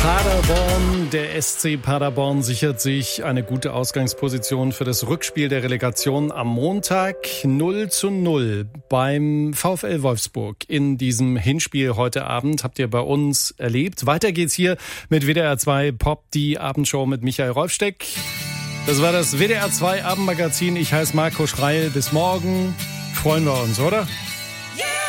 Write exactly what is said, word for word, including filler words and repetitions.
Paderborn, der S C Paderborn sichert sich eine gute Ausgangsposition für das Rückspiel der Relegation am Montag. null zu null beim VfL Wolfsburg in diesem Hinspiel heute Abend habt ihr bei uns erlebt. Weiter geht's hier mit W D R zwei Pop, die Abendshow mit Michael Rolfsteck. Das war das W D R zwei Abendmagazin. Ich heiße Marco Schreil. Bis morgen. Freuen wir uns, oder?